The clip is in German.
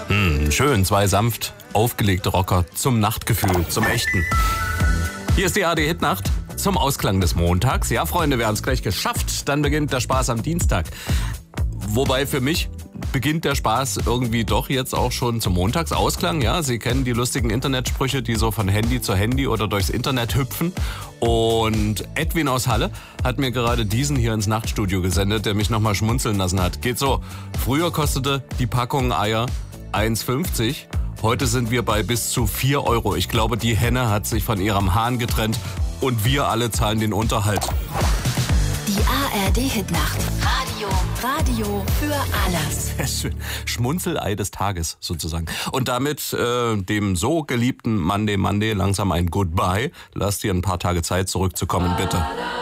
Schön, zwei sanft aufgelegte Rocker zum Nachtgefühl, zum echten. Hier ist die ARD-Hitnacht zum Ausklang des Montags. Ja, Freunde, wir haben es gleich geschafft. Dann beginnt der Spaß am Dienstag. Wobei für mich beginnt der Spaß irgendwie doch jetzt auch schon zum Montagsausklang. Ja, Sie kennen die lustigen Internetsprüche, die so von Handy zu Handy oder durchs Internet hüpfen. Und Edwin aus Halle hat mir gerade diesen hier ins Nachtstudio gesendet, der mich nochmal schmunzeln lassen hat. Geht so, früher kostete die Packung Eier 1,50. Heute sind wir bei bis zu 4 Euro. Ich glaube, die Henne hat sich von ihrem Hahn getrennt und wir alle zahlen den Unterhalt. Die ARD-Hitnacht. Radio für alles. Sehr schön. Schmunzelei des Tages sozusagen. Und damit dem so geliebten Monday langsam ein Goodbye. Lasst dir ein paar Tage Zeit zurückzukommen, bitte.